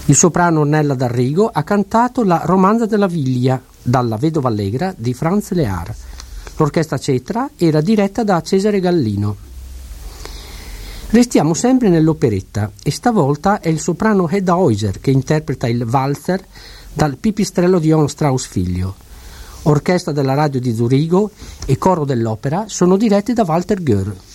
Il soprano Ornella D'Arrigo ha cantato la Romanza della Viglia dalla Vedova Allegra di Franz Lear. L'orchestra Cetra era diretta da Cesare Gallino. Restiamo sempre nell'operetta e stavolta è il soprano Hedda Heuser che interpreta il Walzer dal Pipistrello di Johann Strauss figlio. Orchestra della radio di Zurigo e coro dell'opera sono diretti da Walter Göhr.